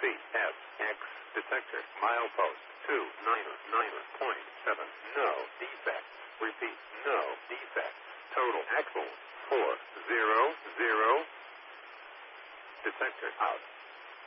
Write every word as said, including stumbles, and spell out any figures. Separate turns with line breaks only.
C S X detector milepost two nine nine point seven. No defects. Repeat, no defects. Total axle four zero zero. Detector out.